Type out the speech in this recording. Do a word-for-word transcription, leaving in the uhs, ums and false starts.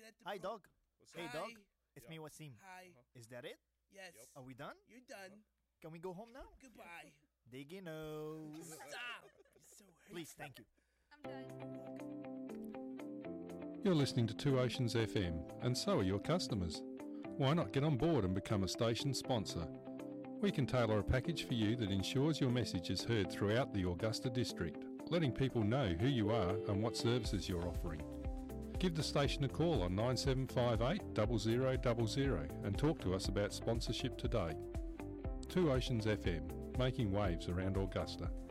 it at the Hi, pro- dog. Hey, Hi. dog. It's Yeah. me, Wasim. Hi. Is that it? Yes. Yep. Are we done? You're done. Can we go home now? Goodbye. Diggy nose. Stop. You're so hateful. Please, thank you. I'm done. You're listening to Two Oceans F M, and so are your customers. Why not get on board and become a station sponsor? We can tailor a package for you that ensures your message is heard throughout the Augusta district, letting people know who you are and what services you're offering. Give the station a call on nine seven five eight, zero zero zero zero and talk to us about sponsorship today. Two Oceans F M, making waves around Augusta.